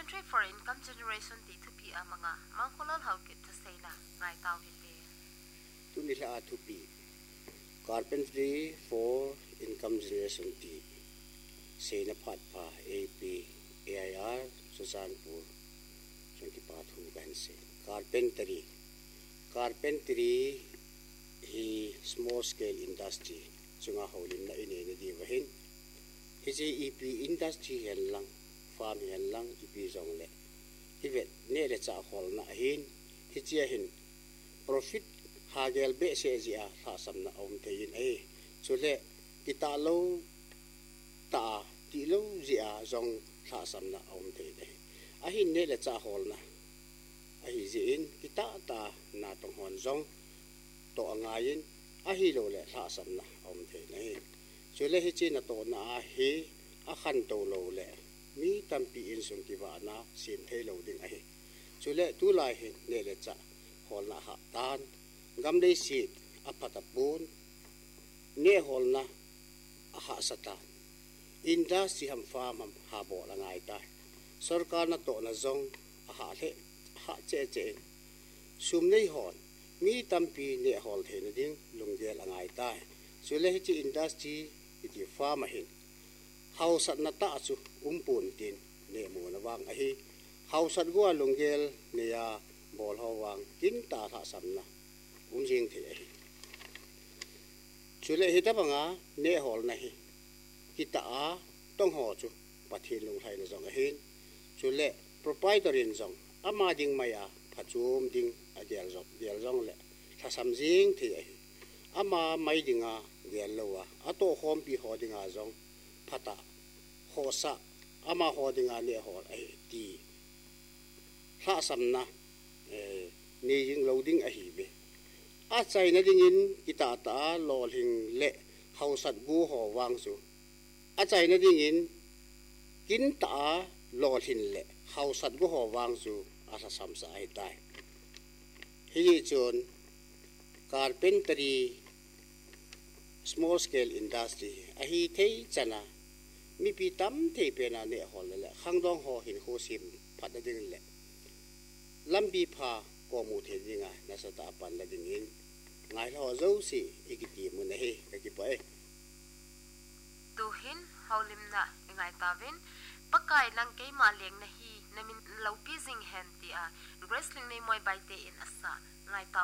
Supplementary for Income Generation ti thupi amanga mangkolol hawkit ta seina ngai taw hite tunila thupi carpentry for income generation ti seina phat pha AP AIR Susanpur 20 thu ban se carpentry hi small scale industry chunga holin na ine ne di wahin hi je EP industry hel lang farm hel lang EP zong le hi vet ne le cha hol na hin hi chia hin profit hagel be se zia tha sam na om thein ai chule kita lo ta ti lo zia zong tha sam na om the dei a hin ne le cha hol na a hi zin kita ta na tong hon zong to angain a hi lo le tha sam na om the nei chule hi chi na to na hi a khan to lo le mi tampi in sum ki wa na sim thei lo ding a hi chule tu lai hi ne le cha hol na ha tan gam dei si apata bun ne hol na a ha sata industry ham farm ham ha bo la ngai ta sarkar na to na zong a ha le ha che sum nei hon mi tampi ne hol the na ding lungge la ngai ta chule hi chi industry ti farm hin house na ta chu pun tin ne mo na wang a hi house go lungel ne ya bol ho wang kin ta tha sam na jing the hi chule hi ta banga ne hol na hi kita a tong ho chu pathin lung hai na jong a hin chule proprietor in jong ama ding maya phachum ding a gel jong le tha sam jing the hi ama mai dinga gel lowa ato hom pi ho dinga jong phata hosa ama ho dinga ne hol ai ti tha sam na ni jing loading a hi be a chai na ding in kita ta lol hing le hausat gu ho wang su a chai na ding in kin ta lol hin le hausat gu ho wang su a sa sam sa ai tai hi chon carpentry small scale industry a hi thei chana mi pi tam thei pe na ne hol le khang dong ho hin ho sim phat na ding le lambi pha ko mu the dinga na sa ta pan la ding in ngai lo zo si ikiti mu na he ka ki pai tu hin haulim na ngai tawin pakai lang ke ma leng na hi namin lopi jing hen ti a wrestling nei moi bai te in asa ngai